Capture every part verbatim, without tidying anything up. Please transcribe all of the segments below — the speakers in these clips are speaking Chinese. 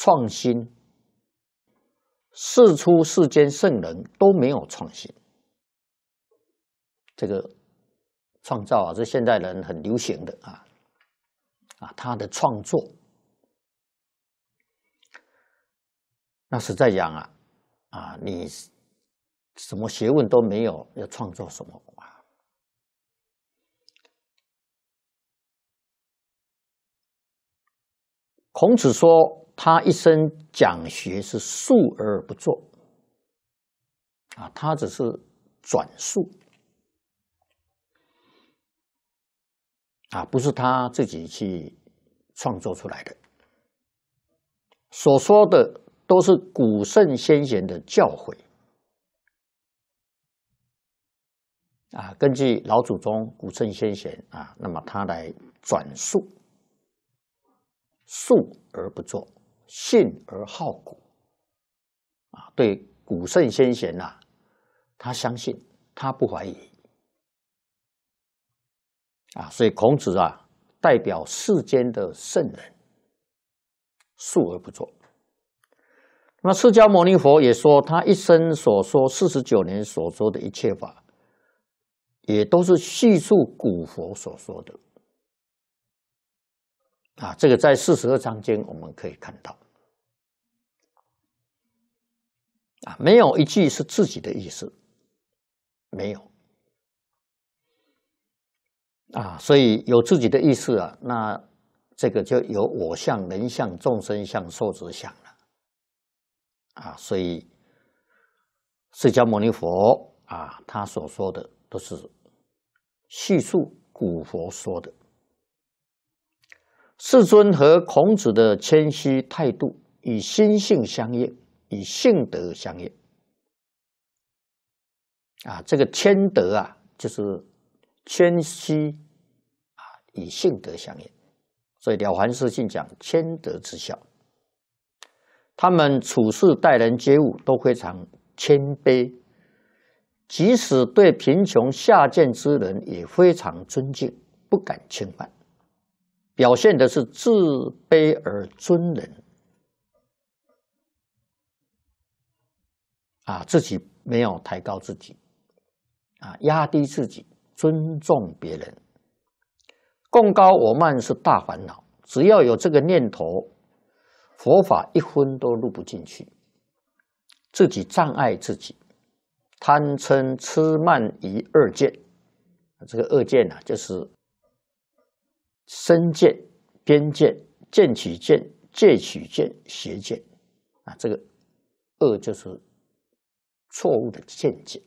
创新，世出世间圣人都没有创新。这个创造啊，是现代人很流行的啊啊，他的创作，那实在讲啊啊，你什么学问都没有，要创作什么啊？孔子说，他一生讲学是述而不作啊，他只是转述啊，不是他自己去创作出来的。所说的都是古圣先贤的教诲啊，根据老祖宗、古圣先贤啊，那么他来转述。述而不作，信而好古啊！对古圣先贤呐、啊，他相信，他不怀疑啊！所以孔子啊，代表世间的圣人，述而不作。那么释迦牟尼佛也说，他一生所说四十九年所说的一切法，也都是叙述古佛所说的。啊，这个在四十二章经我们可以看到，啊，没有一句是自己的意思，没有，啊，所以有自己的意思啊，那这个就有我相、人相、众生相、寿者相了，啊，所以释迦牟尼佛啊，他所说的都是叙述古佛说的。世尊和孔子的谦虚态度与心性相应，与性德相应。啊，这个谦德啊，就是谦虚啊，与性德相应。所以了凡四训讲谦德之孝，他们处事待人接物都非常谦卑，即使对贫穷下贱之人也非常尊敬，不敢侵犯。表现的是自卑而尊人啊，自己没有抬高自己啊，压低自己，尊重别人。共高我慢是大烦恼，只要有这个念头，佛法一分都入不进去，自己障碍自己，贪嗔痴慢疑二见，这个二见啊，就是身见、边见、见取见、戒取见、邪见啊，这个恶就是错误的见解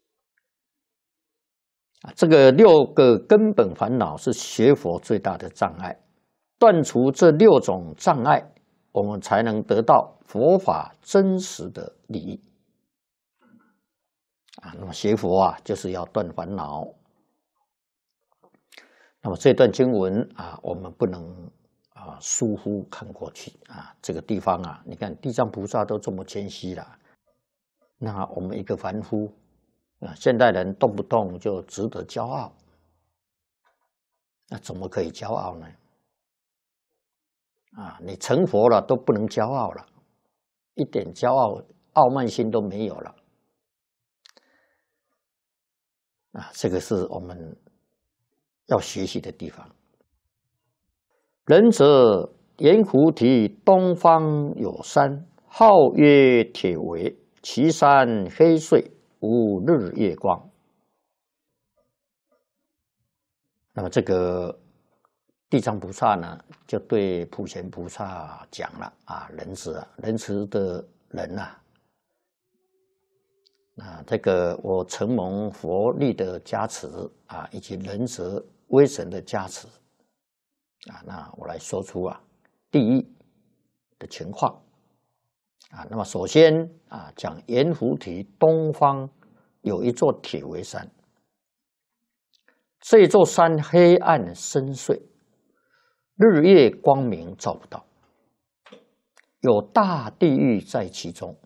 啊。这个六个根本烦恼是学佛最大的障碍，断除这六种障碍，我们才能得到佛法真实的利益啊。那么学佛啊，就是要断烦恼。那么这段经文啊，我们不能啊疏忽看过去啊。这个地方啊，你看地藏菩萨都这么谦虚了，那我们一个凡夫啊，现代人动不动就值得骄傲，那怎么可以骄傲呢？啊，你成佛了都不能骄傲了，一点骄傲、傲慢心都没有了啊！这个是我们要学习的地方。仁者沿湖堤东方有山，号曰铁围，其山黑邃，无日月光。那么这个地藏菩萨呢，就对普贤菩萨讲了啊，仁慈啊，仁慈的人啊，啊，这个我承蒙佛力的加持啊，以及仁慈威神的加持啊，那我来说出啊第一的情况啊。那么首先啊，讲盐湖堤东方有一座铁围山，这座山黑暗深邃，日月光明照不到，有大地狱在其中。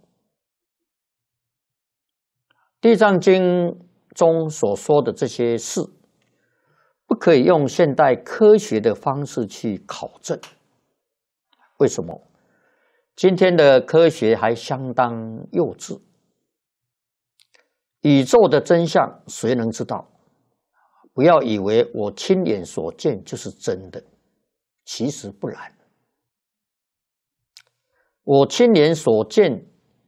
地藏经中所说的这些事，不可以用现代科学的方式去考证。为什么？ 今天的科学还相当幼稚，宇宙的真相谁能知道？不要以为我亲眼所见就是真的，其实不然。我亲眼所见，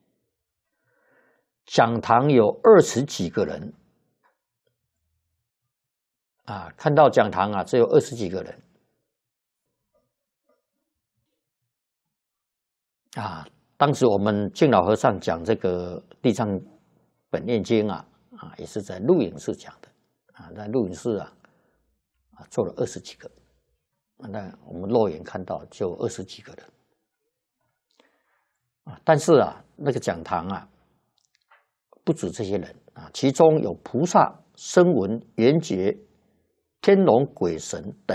讲堂有二十几个人，啊，看到讲堂啊，只有二十几个人，啊，当时我们敬老和尚讲这个《地藏本愿经》啊，啊，也是在录影室讲的，啊，在录影室啊，啊，坐了二十几个，那我们肉眼看到就二十几个人，啊，但是啊，那个讲堂啊，不止这些人啊，其中有菩萨、声闻、缘觉、天龙、鬼神等，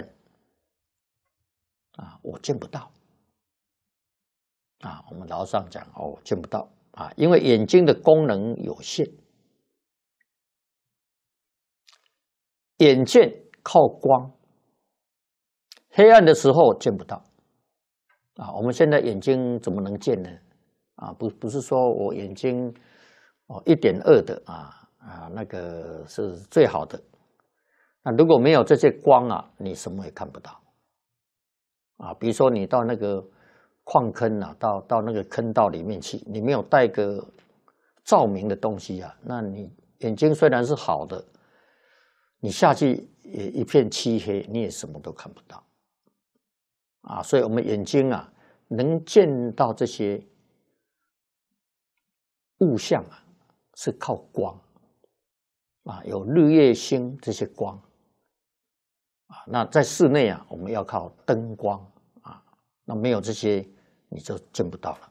啊，我见不到。啊，我们老和尚讲哦，见不到啊，因为眼睛的功能有限，眼见靠光，黑暗的时候见不到啊。我们现在眼睛怎么能见呢？啊，不不是说我眼睛哦一点二的啊啊那个是最好的，那如果没有这些光啊，你什么也看不到啊。比如说你到那个矿坑啊，到到那个坑道里面去，你没有带个照明的东西啊，那你眼睛虽然是好的，你下去也一片漆黑，你也什么都看不到啊。所以我们眼睛啊，能见到这些物象啊，是靠光啊，有日月星这些光啊。那在室内啊，我们要靠灯光啊，那没有这些，你就见不到了。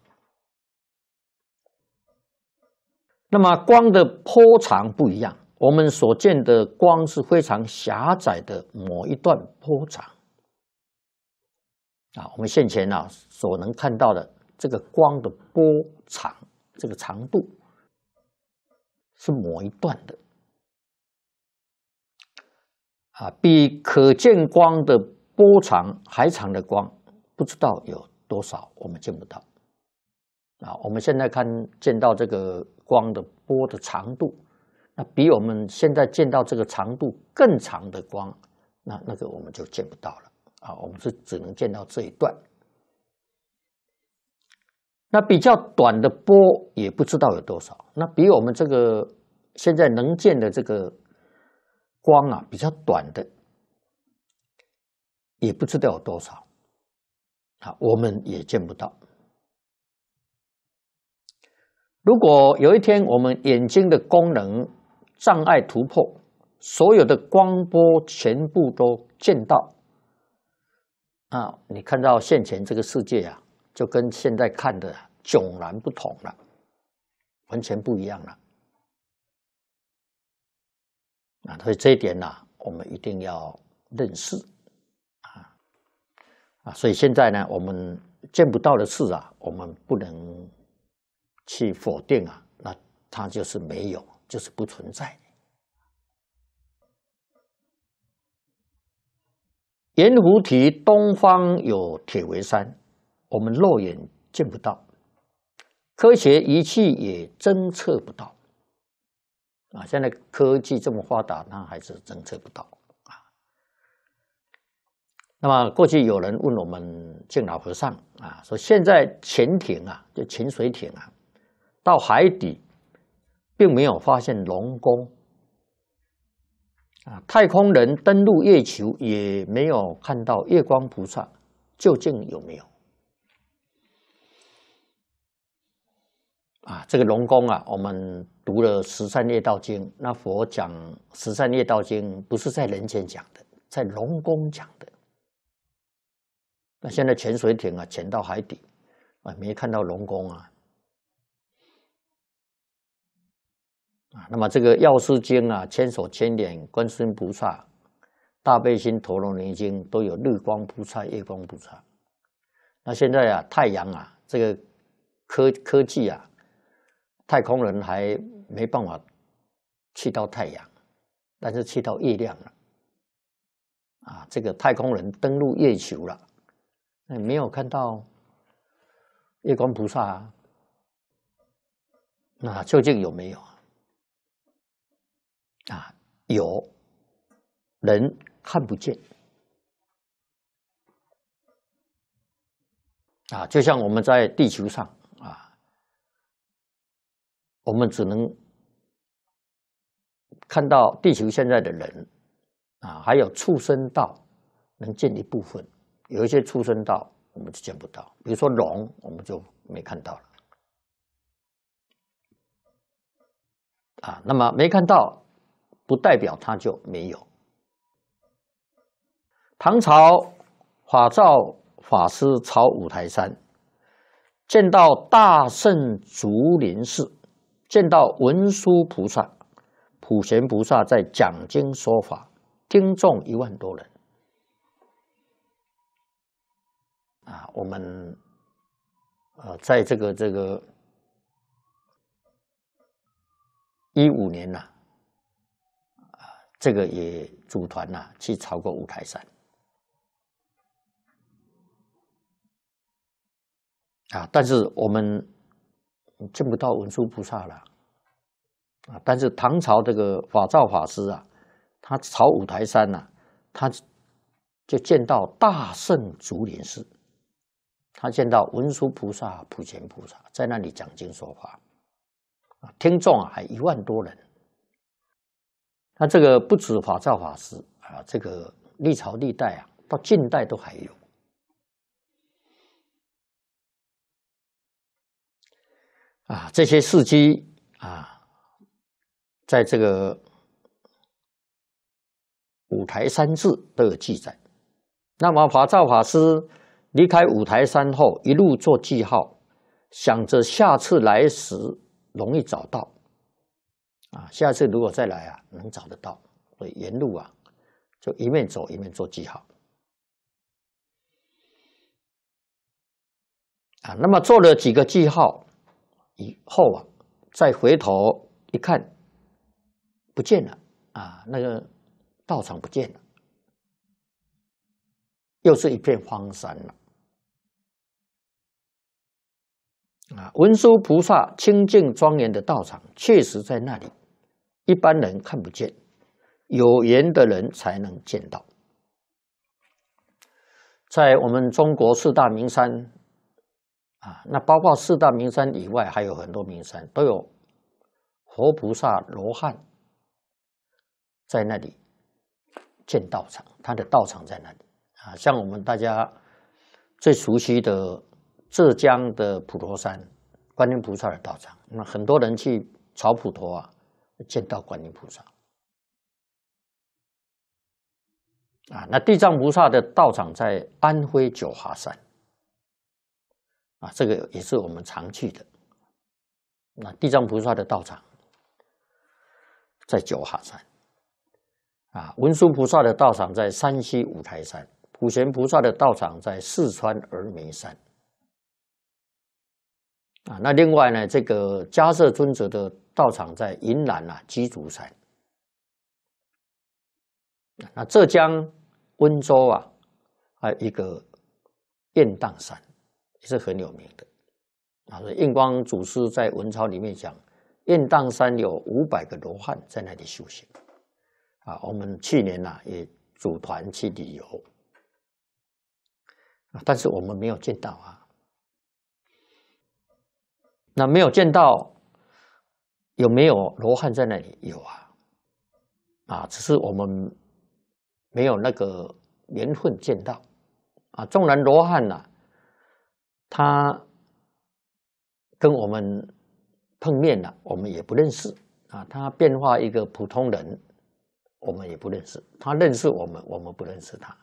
那么光的波长不一样，我们所见的光是非常狭窄的某一段波长啊。我们现前啊所能看到的这个光的波长，这个长度是某一段的啊，比可见光的波长还长的光，不知道有多少，我们见不到啊。我们现在看见到这个光的波的长度，那比我们现在见到这个长度更长的光，那那个我们就见不到了啊。我们是只能见到这一段。那比较短的波也不知道有多少，那比我们这个现在能见的这个光啊比较短的，也不知道有多少啊，我们也见不到。如果有一天我们眼睛的功能障碍突破，所有的光波全部都见到啊，你看到现前这个世界啊，就跟现在看的迥然不同了，完全不一样了啊。所以这一点呢、啊，我们一定要认识啊啊。所以现在呢，我们见不到的事啊，我们不能去否定啊，那它就是没有，就是不存在。盐湖提东方有铁围山，我们肉眼见不到，科学仪器也侦测不到啊。现在科技这么发达，它还是侦测不到啊。那么过去有人问我们敬老和尚啊，说现在潜艇啊，就潜水艇啊，到海底并没有发现龙宫啊，太空人登陆月球也没有看到月光菩萨，究竟有没有啊？这个龙宫啊，我们读了《十善业道经》，那佛讲《十善业道经》不是在人间讲的，在龙宫讲的。那现在潜水艇啊，潜到海底啊，没看到龙宫啊。啊，那么这个《药师经》啊，《千手千眼》、观世音菩萨、大悲心陀罗尼经都有日光菩萨、月光菩萨。那现在啊，太阳啊，这个科科技啊，太空人还没办法去到太阳，但是去到月亮了。啊，这个太空人登陆月球了，没有看到月光菩萨啊，那究竟有没有啊？有，人看不见啊，就像我们在地球上啊，我们只能看到地球现在的人啊，还有畜生道能见一部分，有一些畜生道我们就见不到，比如说龙，我们就没看到了啊。那么没看到，不代表它就没有。唐朝法照法师朝五台山，见到大圣竹林寺，见到文殊菩萨、普贤菩萨在讲经说法，听众一万多人啊。我们呃，在这个这个一五年呐、啊，这个也组团呐、啊、去朝过五台山啊，但是我们见不到文殊菩萨了啊。但是唐朝这个法照法师啊，他朝五台山呐、啊，他就见到大圣竹林寺，他见到文殊菩萨、普贤菩萨在那里讲经说法，听众啊还一万多人。他这个不止法照法师啊，这个历朝历代啊，到近代都还有。啊，这些事迹啊，在这个五台山志都有记载。那么法照法师离开五台山后，一路做记号，想着下次来时容易找到啊，下次如果再来啊，能找得到，所以沿路啊，就一面走一面做记号啊。那么做了几个记号以后啊，再回头一看，不见了啊，那个道场不见了，又是一片荒山了啊。文殊菩萨清净庄严的道场确实在那里，一般人看不见，有缘的人才能见到。在我们中国四大名山啊，那包括四大名山以外，还有很多名山都有活菩萨罗汉在那里建道场，他的道场在那里啊。像我们大家最熟悉的浙江的普陀山观音菩萨的道场，那很多人去朝普陀啊，见到观音菩萨啊。那地藏菩萨的道场在安徽九华山。啊，这个也是我们常去的。那地藏菩萨的道场在九华山，啊，文殊菩萨的道场在山西五台山，普贤菩萨的道场在四川峨眉山。啊，那另外呢，这个迦叶尊者的道场在云南啊鸡足山。那浙江温州啊，还有一个雁荡山。也是很有名的啊。所以印光祖师在文钞里面讲，雁荡山有五百个罗汉在那里修行啊。我们去年呐、啊、也组团去旅游啊，但是我们没有见到啊。那没有见到，有没有罗汉在那里？有啊，啊，只是我们没有那个缘分见到啊。纵然罗汉呐、啊。他跟我们碰面了，我们也不认识啊。他变化一个普通人，我们也不认识。他认识我们，我们不认识他。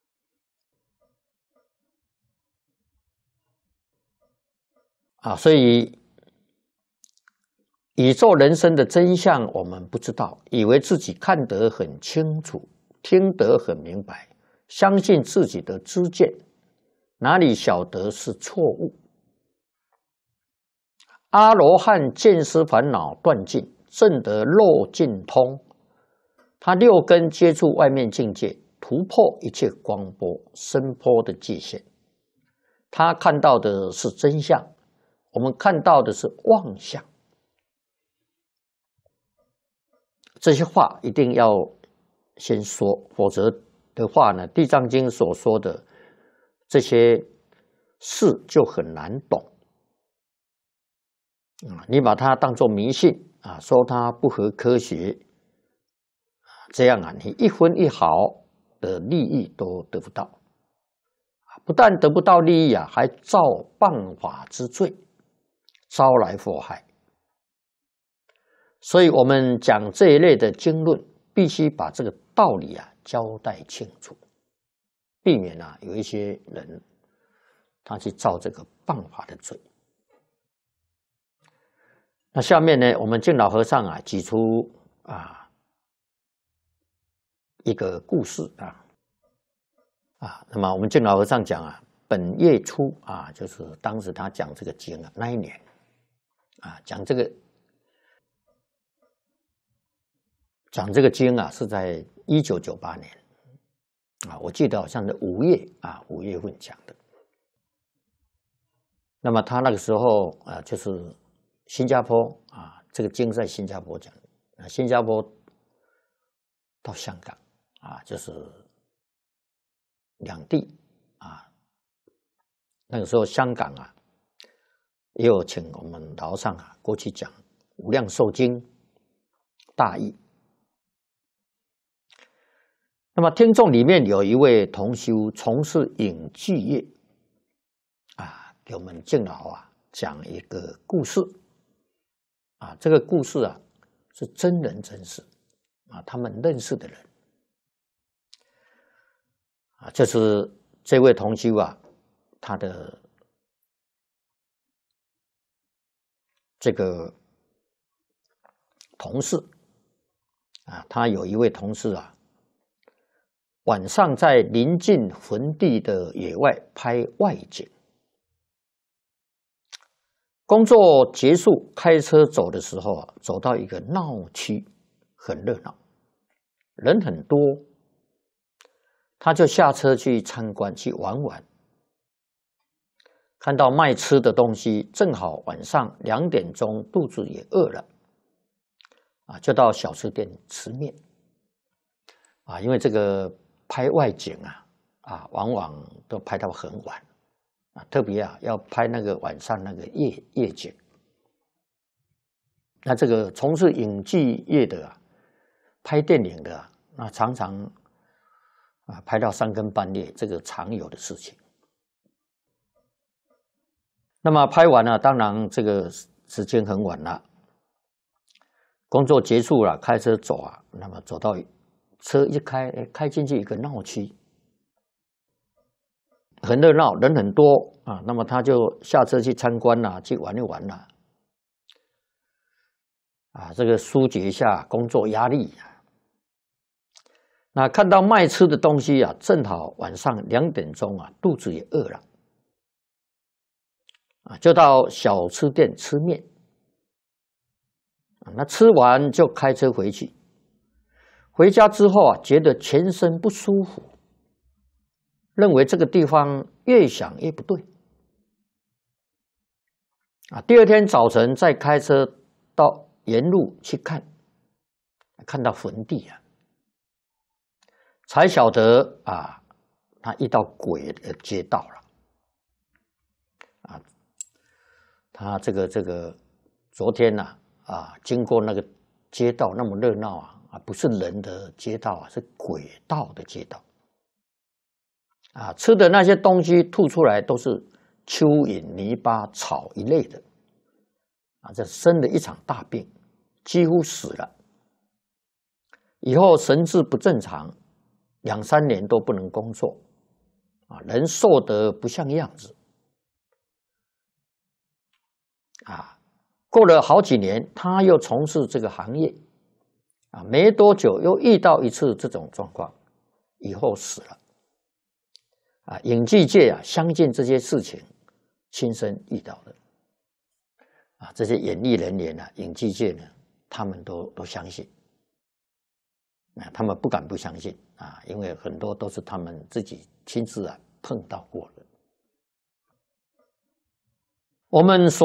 啊，所以宇宙人生的真相我们不知道，以为自己看得很清楚，听得很明白，相信自己的知见。哪里晓得是错误？阿罗汉见思烦恼断尽，证得漏尽通。他六根接触外面境界，突破一切光波声波的界限。他看到的是真相， 我们看到的是妄相。这些话一定要先说，否则的话呢，《地藏经》所说的这些事就很难懂。啊，你把它当作迷信啊，说它不合科学，这样啊，你一分一毫的利益都得不到，不但得不到利益啊，还造谤法之罪，招来祸害。所以我们讲这一类的经论，必须把这个道理啊交代清楚，避免啊有一些人他去造这个谤法的罪。那下面呢，我们净老和尚啊举出啊一个故事啊啊，那么我们净老和尚讲啊，本月初啊，就是当时他讲这个经啊，那一年啊讲这个讲这个经啊，是在一九九八年啊，我记得好像是五月啊五月份讲的。那么他那个时候啊，就是新加坡啊，这个经在新加坡讲的，新加坡到香港啊，就是两地啊。那个时候香港啊，也有请我们老和尚啊过去讲《无量寿经》大义。那么听众里面有一位同修从事影剧业啊，给我们净老啊讲一个故事啊，这个故事啊是真人真事啊，他们认识的人啊，就是这位同修啊，他的这个同事啊，他有一位同事啊。晚上在临近坟地的野外拍外景，工作结束，开车走的时候啊，走到一个闹区，很热闹，人很多，他就下车去参观，去玩玩。看到卖吃的东西，正好晚上两点钟，肚子也饿了，啊，就到小吃店吃面，啊，因为这个。拍外景啊，啊，往往都拍到很晚啊，特别啊，要拍那个晚上那个夜夜景。那这个从事影剧业的啊，拍电影的啊，那常常啊拍到三更半夜，这个常有的事情。那么拍完了，当然这个时间很晚了，工作结束了，开车走啊，那么走到。车一开，开进去一个闹区，很热闹，人很多啊。那么他就下车去参观啦，去玩一玩啦，啊，这个疏解一下工作压力。那看到卖吃的东西啊，正好晚上两点钟啊，肚子也饿了，啊，就到小吃店吃面。啊，那吃完就开车回去。回家之后啊，觉得全身不舒服，认为这个地方越想越不对。啊，第二天早晨再开车到沿路去看，看到坟地啊，才晓得啊，他遇到鬼的街道了。啊，他这个这个昨天呐 啊, 啊，经过那个街道那么热闹啊。啊，不是人的街道啊，是鬼道的街道。啊，吃的那些东西吐出来都是蚯蚓、泥巴、草一类的。啊，这生了一场大病，几乎死了。以后神志不正常，两三年都不能工作。啊，人瘦得不像样子。啊，过了好几年，他又从事这个行业。啊，没多久又遇到一次这种状况，以后死了。啊，影剧界啊，相信这些事情，亲身遇到的。啊，这些演艺人员啊，影剧界呢，他们都都相信。啊，他们不敢不相信啊，因为很多都是他们自己亲自啊碰到过的。我们所